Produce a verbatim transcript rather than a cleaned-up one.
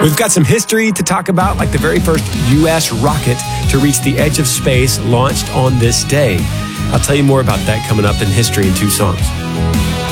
We've got some history to talk about, like the very first U S rocket to reach the edge of space launched on this day. I'll tell you more about that coming up in history in two songs.